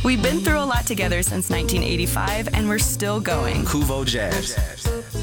We've been through a lot together since 1985, and we're still going. Kuvo Jazz.